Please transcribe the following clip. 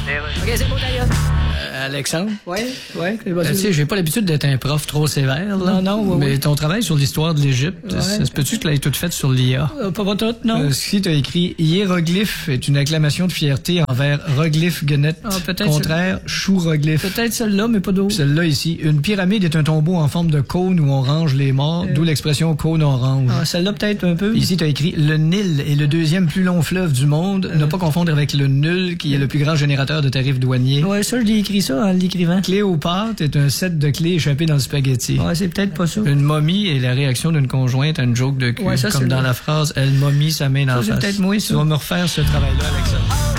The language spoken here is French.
OK, c'est bon, d'ailleurs. Alexandre? Oui. Tu sais, j'ai pas l'habitude d'être un prof trop sévère, là. Non, Mais ton travail sur l'histoire de l'Égypte, ça se peut-tu que tu l'aies tout fait sur l'IA? Pas tout, non. Si t'as écrit hiéroglyphe est une acclamation de fierté envers roglyphe guenette. Peut-être Contraire, chouroglyphe. Peut-être celle-là, mais pas d'autre. Celle-là ici. Une pyramide est un tombeau en forme de cône où on range les morts, d'où l'expression cône orange. Celle-là, peut-être un peu. Ici, t'as écrit le Nil est le deuxième plus long fleuve du monde. Ne pas confondre avec le nul, qui est le plus grand générateur de tarifs douaniers. Ouais, ça, je l'ai écrit ça en l'écrivant. Cléopâtre est un set de clés échappé dans le spaghetti. Ouais, c'est peut-être pas ça. Une momie est la réaction d'une conjointe à une joke de cul. Ouais, ça, comme c'est dans vrai. la phrase « Elle momie sa main dans la Ça, c'est face ». peut-être moi, ça. Tu vas me refaire ce travail-là avec ça.